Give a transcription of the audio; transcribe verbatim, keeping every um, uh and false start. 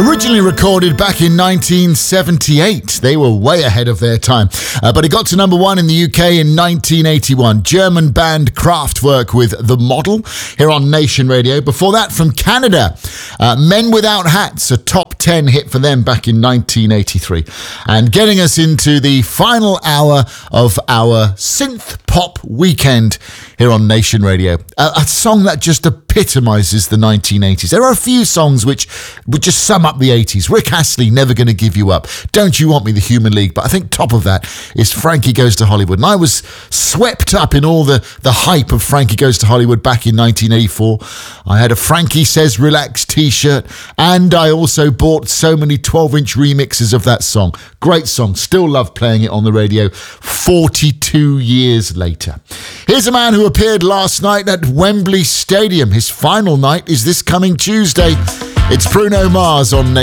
Originally recorded back in nineteen seventy-eight. They were way ahead of their time. Uh, but it got to number one in the U K in nineteen eighty-one. German band Kraftwerk with The Model here on Nation Radio. Before that, from Canada, uh, Men Without Hats, a top ten hit for them back in nineteen eighty-three. And getting us into the final hour of our synth pop weekend here on Nation Radio. A, a song that just epitomizes the nineteen eighties. There are a few songs which would just sum up the eighties. Rick Astley, Never Gonna Give You Up. Don't You Want Me, The Human League. But I think top of that is Frankie Goes to Hollywood. And I was swept up in all the, the hype of Frankie Goes to Hollywood back in nineteen eighty-four. I had a Frankie Says Relax t-shirt, and I also bought so many twelve-inch remixes of that song. Great song. Still love playing it on the radio forty-two years later. Here's a man who appeared last night at Wembley Stadium. His final night is this coming Tuesday. It's Bruno Mars on Nation.